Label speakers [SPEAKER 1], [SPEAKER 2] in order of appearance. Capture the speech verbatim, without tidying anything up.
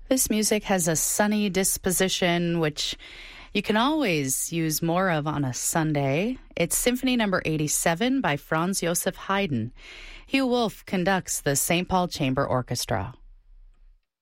[SPEAKER 1] This music has a sunny disposition, which you can always use more of on a Sunday. It's Symphony Number eighty-seven by Franz Joseph Haydn. Hugh Wolf conducts the Saint Paul Chamber Orchestra.